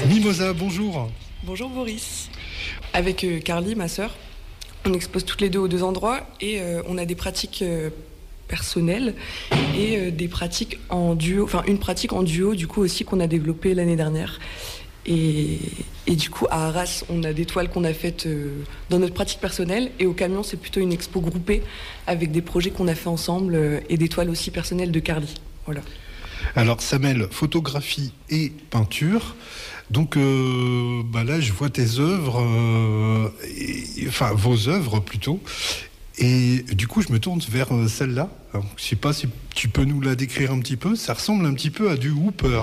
Mimosa, bonjour. Bonjour Boris. Avec Carly, ma sœur, on expose toutes les deux aux deux endroits et on a des pratiques personnelles et des pratiques en duo, enfin une pratique en duo du coup aussi qu'on a développée l'année dernière. Et du coup à Arras, on a des toiles qu'on a faites dans notre pratique personnelle et au camion c'est plutôt une expo groupée avec des projets qu'on a fait ensemble et des toiles aussi personnelles de Carly. Voilà. Alors ça mêle photographie et peinture. Donc là je vois tes œuvres, enfin vos œuvres plutôt. Et du coup je me tourne vers celle-là. Alors, je sais pas si tu peux nous la décrire un petit peu. Ça ressemble un petit peu à du Hooper.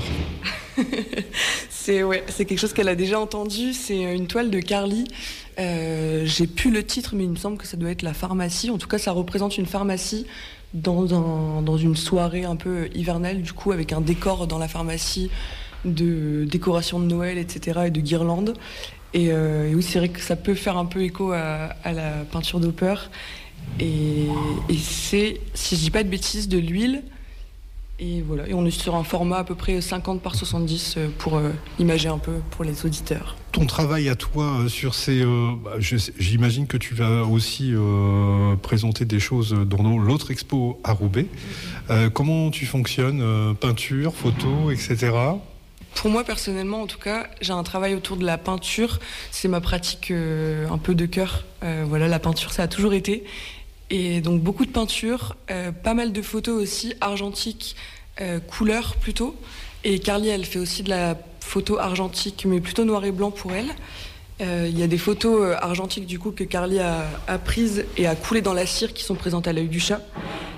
C'est quelque chose qu'elle a déjà entendu. C'est une toile de Carly. J'ai plus le titre, mais il me semble que ça doit être la pharmacie. En tout cas, ça représente une pharmacie dans une soirée un peu hivernale, du coup, avec un décor dans la pharmacie de décoration de Noël, etc., et de guirlandes. Et oui, c'est vrai que ça peut faire un peu écho à la peinture d'Hooper. Et c'est, si je dis pas de bêtises, de l'huile. Et voilà, et on est sur un format à peu près 50 par 70 pour imager un peu pour les auditeurs. Ton travail à toi sur ces... j'imagine que tu vas aussi présenter des choses dans l'autre expo à Roubaix. Comment tu fonctionnes peinture, photo, etc. Pour moi, personnellement, en tout cas, j'ai un travail autour de la peinture. C'est ma pratique un peu de cœur. Voilà, la peinture, ça a toujours été. Et donc beaucoup de peinture, pas mal de photos aussi, argentiques, couleur plutôt. Et Carly, elle fait aussi de la photo argentique, mais plutôt noir et blanc pour elle. Il y a des photos argentiques du coup que Carly a prises et a coulées dans la cire qui sont présentes à l'œil du chat.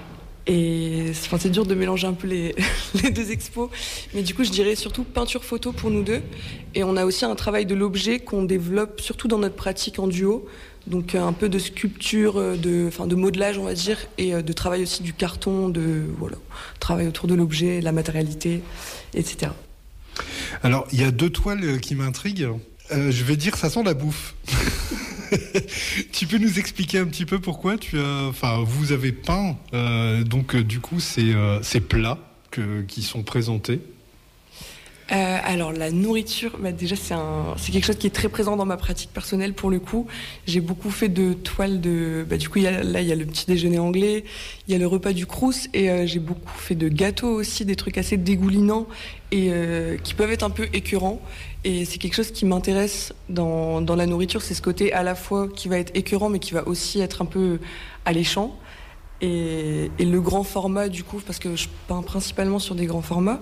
Et c'est dur de mélanger un peu les deux expos. Mais du coup, je dirais surtout peinture-photo pour nous deux. Et on a aussi un travail de l'objet qu'on développe surtout dans notre pratique en duo. Donc un peu de sculpture, de modelage, on va dire, et de travail aussi du carton, travail autour de l'objet, la matérialité, etc. Alors, il y a deux toiles qui m'intriguent. Je vais dire, ça sent la bouffe. Tu peux nous expliquer un petit peu pourquoi vous avez peint, du coup, ces plats qui sont présentés? Alors la nourriture, déjà c'est quelque chose qui est très présent dans ma pratique personnelle pour le coup. J'ai beaucoup fait de toiles du coup il y a le petit déjeuner anglais, il y a le repas du Crous et j'ai beaucoup fait de gâteaux aussi, des trucs assez dégoulinants et qui peuvent être un peu écœurants. Et c'est quelque chose qui m'intéresse dans la nourriture, c'est ce côté à la fois qui va être écœurant mais qui va aussi être un peu alléchant. Et le grand format du coup, parce que je peins principalement sur des grands formats.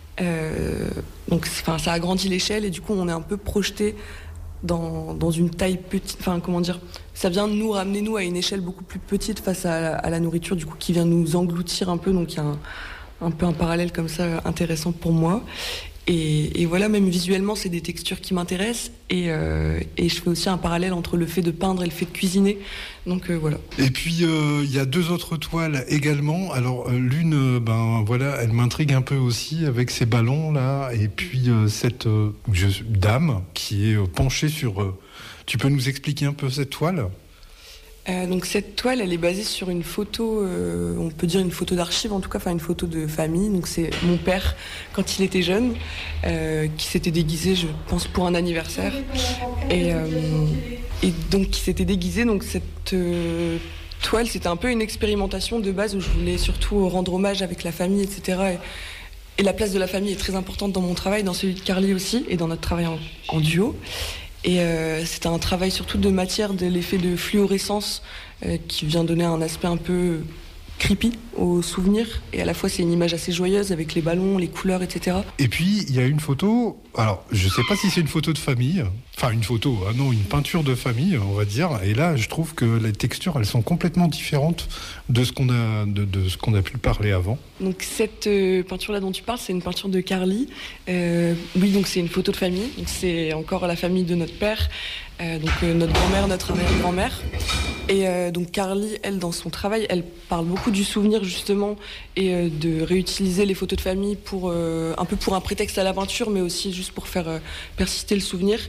Donc ça agrandit l'échelle et du coup on est un peu projeté dans une taille petite, ça vient nous ramener à une échelle beaucoup plus petite face à la nourriture du coup qui vient nous engloutir un peu, donc il y a un peu un parallèle comme ça intéressant pour moi. Et voilà, même visuellement, c'est des textures qui m'intéressent et je fais aussi un parallèle entre le fait de peindre et le fait de cuisiner. Donc voilà. Et puis il y a deux autres toiles également. Alors l'une, elle m'intrigue un peu aussi avec ces ballons là, et puis cette dame qui est penchée sur. Tu peux nous expliquer un peu cette toile ? Donc cette toile, elle est basée sur une photo, on peut dire une photo d'archive en tout cas, une photo de famille. Donc c'est mon père quand il était jeune, qui s'était déguisé, je pense, pour un anniversaire, et donc qui s'était déguisé. Donc cette toile, c'était un peu une expérimentation de base où je voulais surtout rendre hommage avec la famille, etc. Et la place de la famille est très importante dans mon travail, dans celui de Carly aussi, et dans notre travail en duo. Et c'était un travail surtout de matière, de l'effet de fluorescence qui vient donner un aspect un peu creepy au souvenir. Et à la fois, c'est une image assez joyeuse avec les ballons, les couleurs, etc. Et puis, il y a une photo... Alors, je ne sais pas si c'est une photo de famille. Enfin, une photo, une peinture de famille, on va dire. Et là, je trouve que les textures, elles sont complètement différentes de ce qu'on a pu parler avant. Donc, cette peinture-là dont tu parles, c'est une peinture de Carly. Oui, donc c'est une photo de famille. Donc, c'est encore la famille de notre père. Notre grand-mère, notre arrière-grand-mère. Et donc Carly, elle, dans son travail, elle parle beaucoup du souvenir justement et de réutiliser les photos de famille pour un peu pour un prétexte à la peinture, mais aussi juste pour faire persister le souvenir.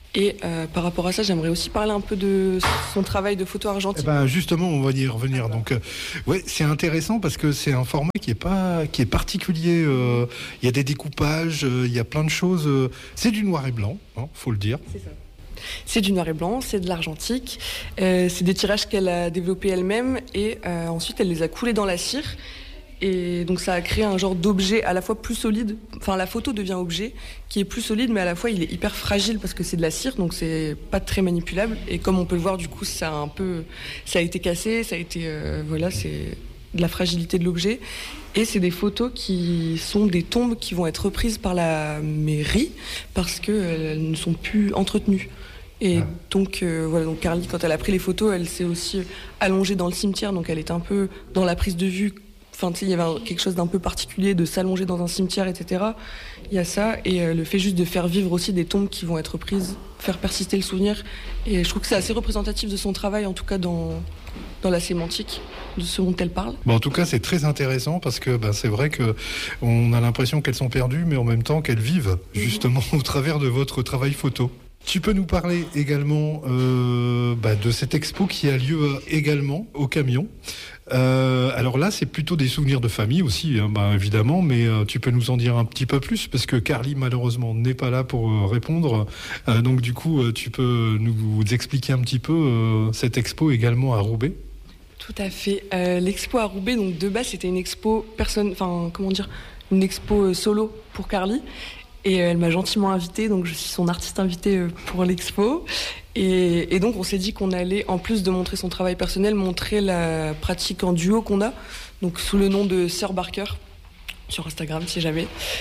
Et par rapport à ça, j'aimerais aussi parler un peu de son travail de photo argentique. Justement, on va y revenir. Donc, ouais, c'est intéressant parce que c'est un format qui est particulier. Il y a des découpages, il y a plein de choses. C'est du noir et blanc, faut le dire. C'est ça. C'est du noir et blanc, c'est de l'argentique. C'est des tirages qu'elle a développés elle-même et ensuite elle les a coulés dans la cire. Et donc ça a créé un genre d'objet à la fois plus solide. Enfin, la photo devient objet qui est plus solide, mais à la fois il est hyper fragile parce que c'est de la cire, donc c'est pas très manipulable. Et comme on peut le voir, du coup, ça a été cassé, ça a été c'est de la fragilité de l'objet. Et c'est des photos qui sont des tombes qui vont être reprises par la mairie parce qu'elles ne sont plus entretenues. Et donc donc Carly, quand elle a pris les photos, elle s'est aussi allongée dans le cimetière, donc elle est un peu dans la prise de vue. Enfin, il y avait quelque chose d'un peu particulier de s'allonger dans un cimetière, etc. Il y a ça, et le fait juste de faire vivre aussi des tombes qui vont être prises, faire persister le souvenir. Et je trouve que c'est assez représentatif de son travail, en tout cas dans la sémantique de ce dont elle parle. En tout cas, c'est très intéressant parce que c'est vrai qu'on a l'impression qu'elles sont perdues, mais en même temps qu'elles vivent justement au travers de votre travail photo. Tu peux nous parler également de cette expo qui a lieu également au Camion. Alors là, c'est plutôt des souvenirs de famille aussi, évidemment, mais tu peux nous en dire un petit peu plus parce que Carly, malheureusement, n'est pas là pour répondre. Donc du coup, tu peux nous expliquer un petit peu cette expo également à Roubaix. Tout à fait. L'expo à Roubaix, donc de base, c'était une expo une expo solo pour Carly. Et elle m'a gentiment invitée, donc je suis son artiste invitée pour l'expo. Et donc on s'est dit qu'on allait, en plus de montrer son travail personnel, montrer la pratique en duo qu'on a, donc sous le nom de Sœur Barker, sur Instagram si jamais.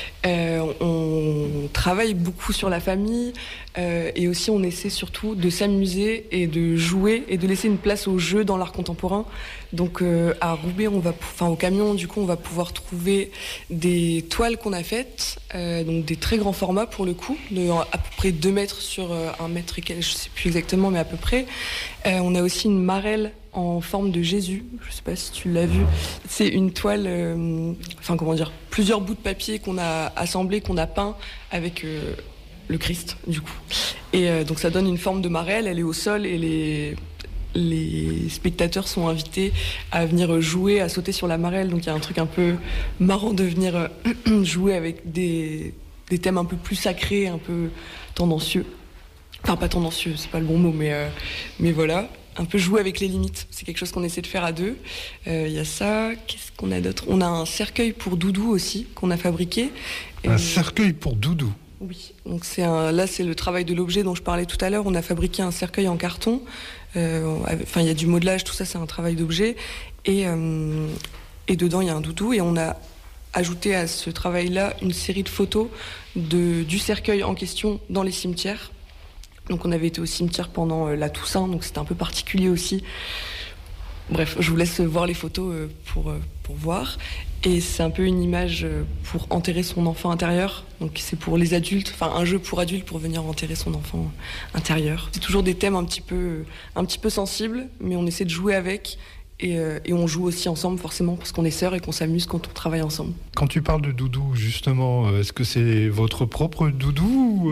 On travaille beaucoup sur la famille et aussi on essaie surtout de s'amuser et de jouer et de laisser une place au jeu dans l'art contemporain. Donc à Roubaix, au Camion, du coup, on va pouvoir trouver des toiles qu'on a faites, donc des très grands formats pour le coup, de à peu près 2 mètres sur 1 mètre et quelques, je sais plus exactement, mais à peu près. On a aussi une marelle en forme de Jésus, je sais pas si tu l'as vu. C'est une toile, plusieurs bouts de papier qu'on a assemblés, qu'on a peints avec le Christ, du coup. Et donc ça donne une forme de marelle, elle est au sol et les spectateurs sont invités à venir jouer, à sauter sur la marelle. Donc il y a un truc un peu marrant de venir jouer avec des thèmes un peu plus sacrés, un peu tendancieux. Enfin, pas tendancieux, c'est pas le bon mot, mais voilà. Un peu jouer avec les limites. C'est quelque chose qu'on essaie de faire à 2. Il y a ça. Qu'est-ce qu'on a d'autre ? On a un cercueil pour Doudou aussi, qu'on a fabriqué. Un cercueil pour Doudou ? Oui. Donc là, c'est le travail de l'objet dont je parlais tout à l'heure. On a fabriqué un cercueil en carton. Il y a du modelage, tout ça, c'est un travail d'objet. Et dedans, il y a un doudou. Et on a ajouté à ce travail-là une série de photos du cercueil en question dans les cimetières. Donc on avait été au cimetière pendant la Toussaint, donc c'était un peu particulier aussi. Bref, je vous laisse voir les photos pour voir. Et c'est un peu une image pour enterrer son enfant intérieur. Donc c'est pour les adultes, un jeu pour adultes pour venir enterrer son enfant intérieur. C'est toujours des thèmes un petit peu sensibles, mais on essaie de jouer avec. Et on joue aussi ensemble forcément parce qu'on est sœurs et qu'on s'amuse quand on travaille ensemble. Quand tu parles de doudou, justement, est-ce que c'est votre propre doudou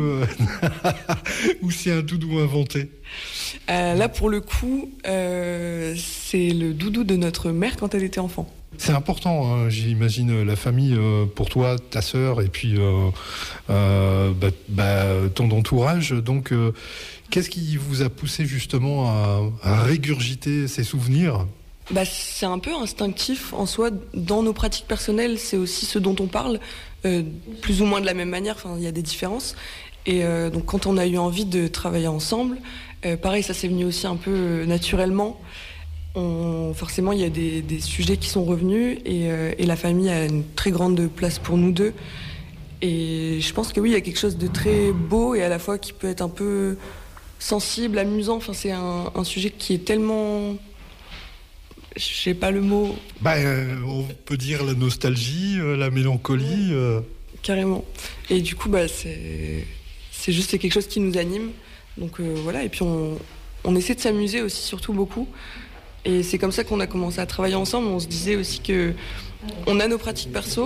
ou c'est un doudou inventé ? Là, pour le coup, c'est le doudou de notre mère quand elle était enfant. C'est important, j'imagine, la famille pour toi, ta sœur et puis ton entourage. Donc, qu'est-ce qui vous a poussé justement à régurgiter ces souvenirs ? C'est un peu instinctif en soi. Dans nos pratiques personnelles, c'est aussi ce dont on parle, plus ou moins de la même manière, il y a des différences. Et donc quand on a eu envie de travailler ensemble, pareil, ça s'est venu aussi un peu naturellement. Forcément, il y a des sujets qui sont revenus et la famille a une très grande place pour nous deux. Et je pense que oui, il y a quelque chose de très beau et à la fois qui peut être un peu sensible, amusant. C'est un sujet qui est tellement... Je sais pas le mot. On peut dire la nostalgie, la mélancolie. Carrément. Et du coup, c'est quelque chose qui nous anime. Donc voilà. Et puis on essaie de s'amuser aussi, surtout beaucoup. Et c'est comme ça qu'on a commencé à travailler ensemble. On se disait aussi que on a nos pratiques perso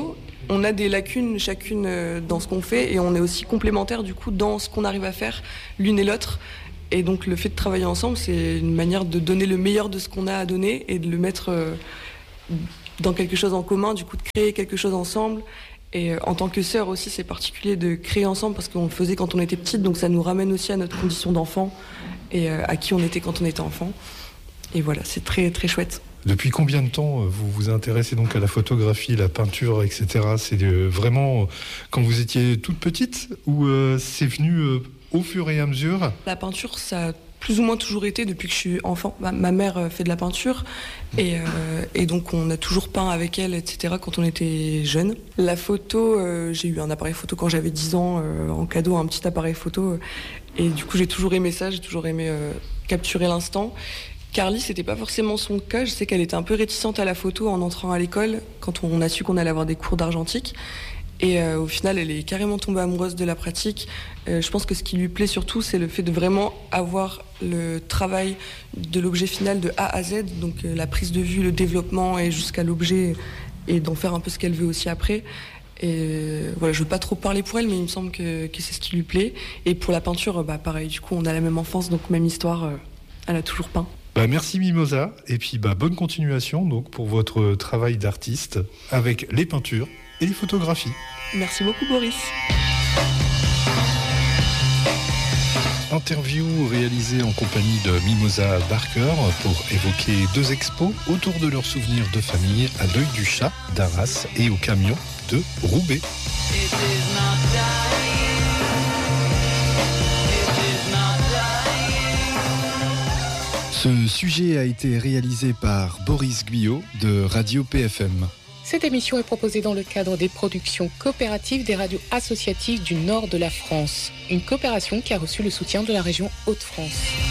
on a des lacunes chacune dans ce qu'on fait et on est aussi complémentaires du coup dans ce qu'on arrive à faire l'une et l'autre. Et donc le fait de travailler ensemble, c'est une manière de donner le meilleur de ce qu'on a à donner et de le mettre dans quelque chose en commun, du coup de créer quelque chose ensemble. Et en tant que sœur aussi, c'est particulier de créer ensemble parce qu'on le faisait quand on était petite, donc ça nous ramène aussi à notre condition d'enfant et à qui on était quand on était enfant. Et voilà, c'est très très chouette. Depuis combien de temps vous vous intéressez donc à la photographie, la peinture, etc. C'est vraiment quand vous étiez toute petite ou c'est venu au fur et à mesure? La peinture, ça a plus ou moins toujours été depuis que je suis enfant. Ma mère fait de la peinture et donc on a toujours peint avec elle, etc. quand on était jeune. La photo, j'ai eu un appareil photo quand j'avais 10 ans, en cadeau, un petit appareil photo. Et du coup, j'ai toujours aimé ça, j'ai toujours aimé capturer l'instant. Carly, c'était pas forcément son cas. Je sais qu'elle était un peu réticente à la photo en entrant à l'école, quand on a su qu'on allait avoir des cours d'argentique. Et au final, elle est carrément tombée amoureuse de la pratique. Je pense que ce qui lui plaît surtout, c'est le fait de vraiment avoir le travail de l'objet final de A à Z, donc la prise de vue, le développement et jusqu'à l'objet, et d'en faire un peu ce qu'elle veut aussi après. Et voilà, je veux pas trop parler pour elle, mais il me semble que c'est ce qui lui plaît. Et pour la peinture, pareil, du coup, on a la même enfance, donc même histoire, elle a toujours peint. Merci Mimosa, et puis bonne continuation donc, pour votre travail d'artiste avec les peintures et les photographies. Merci beaucoup Boris. Interview réalisée en compagnie de Mimosa Barker pour évoquer 2 expos autour de leurs souvenirs de famille à l'Œil du Chat d'Arras et au Camion de Roubaix. Ce sujet a été réalisé par Boris Guyot de Radio PFM. Cette émission est proposée dans le cadre des productions coopératives des radios associatives du nord de la France. Une coopération qui a reçu le soutien de la région Hauts-de-France.